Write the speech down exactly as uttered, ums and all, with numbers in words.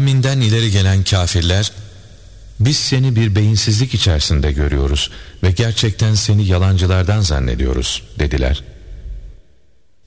Kavminden ileri gelen kafirler, biz seni bir beyinsizlik içerisinde görüyoruz ve gerçekten seni yalancılardan zannediyoruz dediler.